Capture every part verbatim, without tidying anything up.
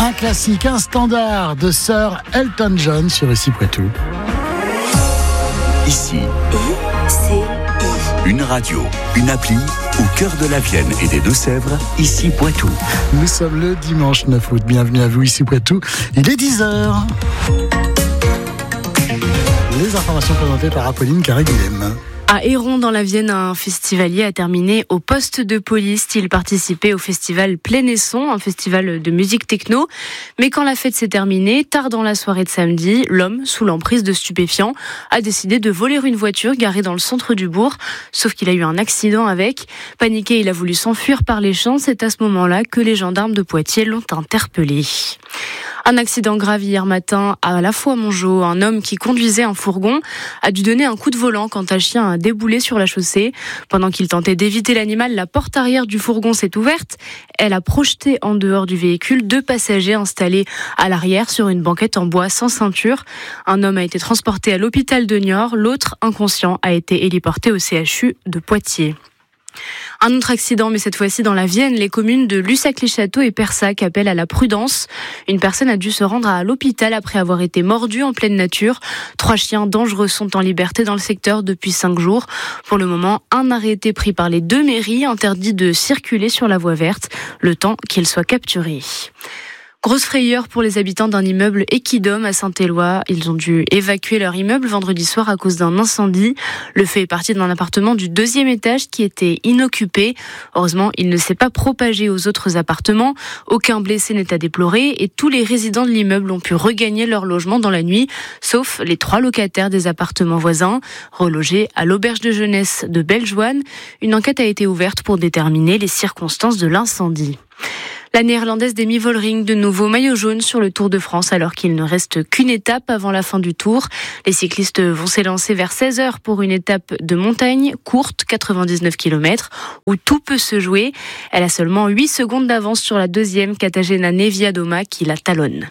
Un classique, un standard de Sir Elton John sur Ici Poitou. Ici, I C I. une radio, une appli au cœur de la Vienne et des Deux-Sèvres, Ici Poitou. Nous sommes le dimanche neuf août. Bienvenue à vous, Ici Poitou. Il est dix heures. Les informations présentées par Apolline Carré-Guilhem. À Héron, dans la Vienne, un festivalier a terminé au poste de police. Il participait au festival Plein et Son, un festival de musique techno. Mais quand la fête s'est terminée, tard dans la soirée de samedi, l'homme, sous l'emprise de stupéfiants, a décidé de voler une voiture garée dans le centre du bourg. Sauf qu'il a eu un accident avec. Paniqué, il a voulu s'enfuir par les champs. C'est à ce moment-là que les gendarmes de Poitiers l'ont interpellé. Un accident grave hier matin à la fois Montgeau. Un homme qui conduisait un fourgon a dû donner un coup de volant quand un chien a déboulé sur la chaussée. Pendant qu'il tentait d'éviter l'animal, la porte arrière du fourgon s'est ouverte. Elle a projeté en dehors du véhicule deux passagers installés à l'arrière sur une banquette en bois sans ceinture. Un homme a été transporté à l'hôpital de Niort. L'autre, inconscient, a été héliporté au C H U de Poitiers. Un autre accident, mais cette fois-ci dans la Vienne. Les communes de Lussac-les-Châteaux et Persac appellent à la prudence. Une personne a dû se rendre à l'hôpital après avoir été mordue en pleine nature. Trois chiens dangereux sont en liberté dans le secteur depuis cinq jours. Pour le moment, un arrêt a été pris par les deux mairies, interdit de circuler sur la voie verte, le temps qu'ils soient capturés. Grosse frayeur pour les habitants d'un immeuble Equidom à Saint-Éloi. Ils ont dû évacuer leur immeuble vendredi soir à cause d'un incendie. Le feu est parti d'un appartement du deuxième étage qui était inoccupé. Heureusement, il ne s'est pas propagé aux autres appartements. Aucun blessé n'est à déplorer et tous les résidents de l'immeuble ont pu regagner leur logement dans la nuit, sauf les trois locataires des appartements voisins, relogés à l'auberge de jeunesse de Bellejoine. Une enquête a été ouverte pour déterminer les circonstances de l'incendie. La néerlandaise Demi Vollering, de nouveau maillot jaune sur le Tour de France alors qu'il ne reste qu'une étape avant la fin du Tour. Les cyclistes vont s'élancer vers seize heures pour une étape de montagne courte, quatre-vingt-dix-neuf kilomètres, où tout peut se jouer. Elle a seulement huit secondes d'avance sur la deuxième, Katagena Neviadoma, qui la talonne.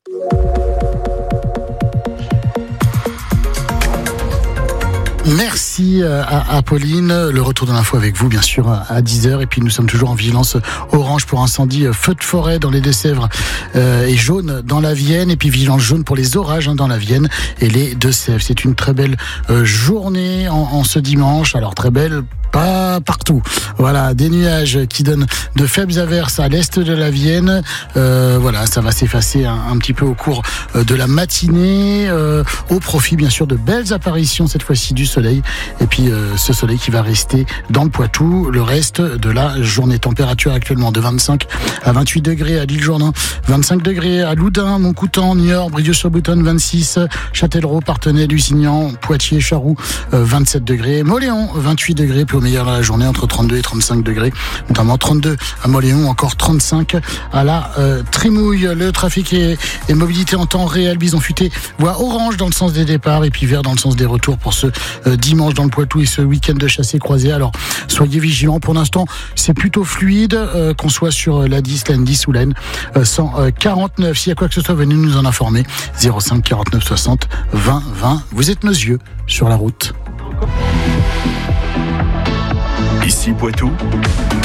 Merci à Apolline. Le retour de l'info avec vous, bien sûr, à dix heures. Et puis, nous sommes toujours en vigilance orange pour incendie, feu de forêt dans les Deux-Sèvres euh, et jaune dans la Vienne. Et puis, vigilance jaune pour les orages hein, dans la Vienne et les Deux-Sèvres. C'est une très belle euh, journée en, en ce dimanche. Alors, très belle, pas partout. Voilà, des nuages qui donnent de faibles averses à l'est de la Vienne. Euh, voilà, ça va s'effacer un, un petit peu au cours de la matinée, euh, au profit, bien sûr, de belles apparitions, cette fois-ci, du soleil. Et puis, euh, ce soleil qui va rester dans le Poitou le reste de la journée. Température actuellement de vingt-cinq à vingt-huit degrés à l'Île-Jourdain, vingt-cinq degrés à Loudun, Montcoutan, Niort, Brieux-sur-Boutonne, vingt-six, Châtellerault, Parthenay, Lusignan, Poitiers, Charroux, euh, vingt-sept degrés, Mauléon, vingt-huit degrés, puis au meilleur de la journée entre trente-deux et trente-cinq degrés, notamment trente-deux à Mauléon, encore trente-cinq à la euh, Trémouille. Le trafic et, et mobilité en temps réel, Bison Futé, voie orange dans le sens des départs et puis vert dans le sens des retours pour ce euh, dimanche dans le Poitou et ce week-end de chassé-croisé. Alors, soyez vigilants. Pour l'instant, c'est plutôt fluide, euh, qu'on soit sur la dix, la N dix ou la N cent quarante-neuf. S'il y a quoi que ce soit, venez nous en informer. zéro cinq quarante-neuf soixante vingt vingt. Vous êtes nos yeux sur la route. Ici Poitou.